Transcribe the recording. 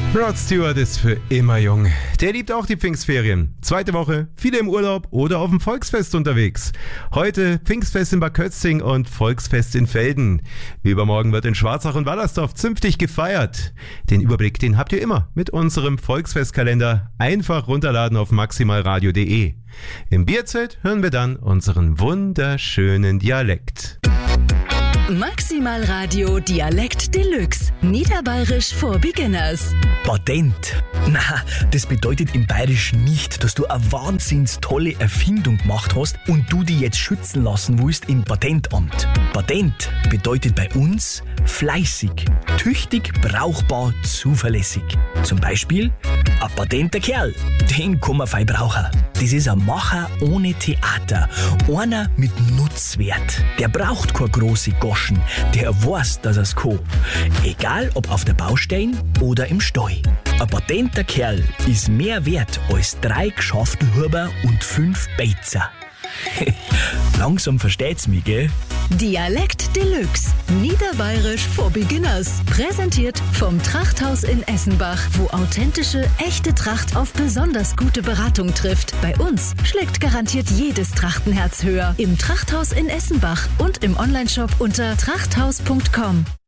Rod Stewart ist für immer jung. Der liebt auch die Pfingstferien. Zweite Woche, viele im Urlaub oder auf dem Volksfest unterwegs. Heute Pfingstfest in Bad Kötzing und Volksfest in Velden. Übermorgen wird in Schwarzach und Wallersdorf zünftig gefeiert. Den Überblick, den habt ihr immer mit unserem Volksfestkalender. Einfach runterladen auf maximalradio.de. Im Bierzelt hören wir dann unseren wunderschönen Dialekt. Maximal Radio Dialekt Deluxe. Niederbayerisch for Beginners. Patent. Na, das bedeutet im Bayerischen nicht, dass du eine wahnsinns tolle Erfindung gemacht hast und du die jetzt schützen lassen willst im Patentamt. Patent bedeutet bei uns fleißig, tüchtig, brauchbar, zuverlässig. Zum Beispiel ein patenter Kerl. Den kann man fein brauchen. Das ist ein Macher ohne Theater. Einer mit Nutzwert. Der braucht keine große Goschen. Der weiß, dass er's kann. Egal ob auf der Baustelle oder im Stall. Ein patenter Kerl ist mehr wert als 3 Geschäftelhuber und 5 Beizer. Langsam versteht's mich, gell? Dialekt Deluxe. Niederbayerisch for Beginners. Präsentiert vom Trachthaus in Essenbach, wo authentische, echte Tracht auf besonders gute Beratung trifft. Bei uns schlägt garantiert jedes Trachtenherz höher. Im Trachthaus in Essenbach und im Onlineshop unter trachthaus.com.